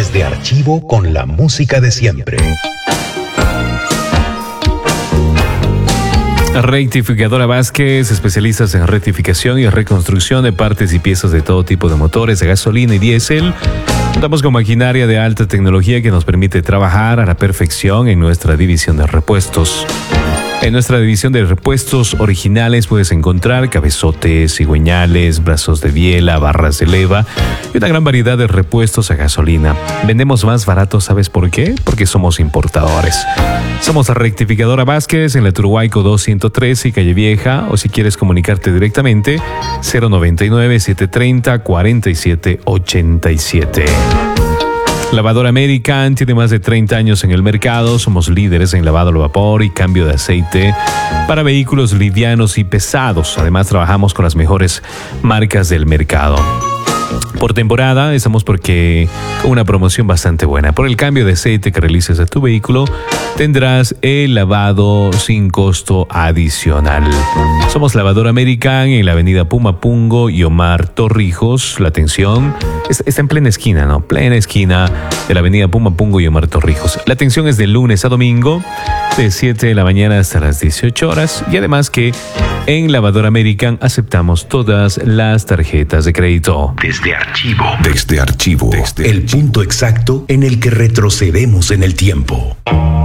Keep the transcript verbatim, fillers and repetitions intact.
Desde Archivo con la música de siempre. Rectificadora Vázquez, especialistas en rectificación y reconstrucción de partes y piezas de todo tipo de motores de gasolina y diésel. Contamos con maquinaria de alta tecnología que nos permite trabajar a la perfección en nuestra división de repuestos. En nuestra división de repuestos originales puedes encontrar cabezotes, cigüeñales, brazos de biela, barras de leva y una gran variedad de repuestos a gasolina. Vendemos más barato, ¿sabes por qué? Porque somos importadores. Somos la Rectificadora Vázquez en la Turhuayco doscientos trece y Calle Vieja, o si quieres comunicarte directamente, cero noventa y nueve, setecientos treinta, cuarenta y siete ochenta y siete. Lavadora American tiene más de treinta años en el mercado. Somos líderes en lavado al vapor y cambio de aceite para vehículos livianos y pesados. Además, trabajamos con las mejores marcas del mercado. Por temporada estamos porque con una promoción bastante buena. Por el cambio de aceite que realices a tu vehículo, tendrás el lavado sin costo adicional. Somos Lavadora American en la avenida Pumapungo y Omar Torrijos. La atención está en plena esquina, ¿no? Plena esquina de la avenida Pumapungo y Omar Torrijos. La atención es de lunes a domingo, de siete de la mañana hasta las dieciocho horas. Y además que en Lavadora American aceptamos todas las tarjetas de crédito. Desde Archivo. Desde Archivo. Desde el punto exacto en el que retrocedemos en el tiempo.